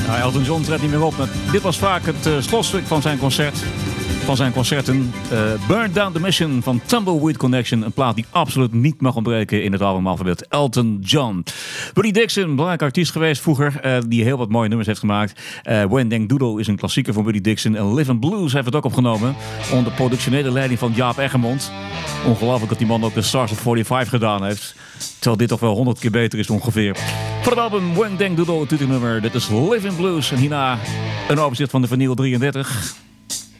Ja, Elton John treedt niet meer op. Dit was vaak het slotstuk van zijn concerten. Burn Down the Mission van Tumbleweed Connection. Een plaat die absoluut niet mag ontbreken in het albumalfabet. Elton John. Buddy Dixon, een belangrijke artiest geweest vroeger. Die heel wat mooie nummers heeft gemaakt. When Dang Doodle is een klassieker van Buddy Dixon. En Live and Blues heeft het ook opgenomen. Onder productionele leiding van Jaap Eggermond. Ongelooflijk dat die man ook de Stars of 45 gedaan heeft. Terwijl dit toch wel 100 keer beter is ongeveer. Voor het album When Dang Doodle, het titelnummer. Dit is Live in Blues. En hierna een overzicht van de vinyl 33.